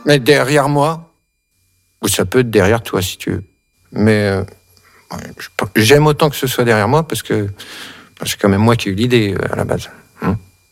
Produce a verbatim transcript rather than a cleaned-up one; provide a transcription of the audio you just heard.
Mais derrière moi, ou ça peut être derrière toi si tu veux. Mais euh, j'aime autant que ce soit derrière moi parce que c'est quand même moi qui ai eu l'idée à la base. Hein.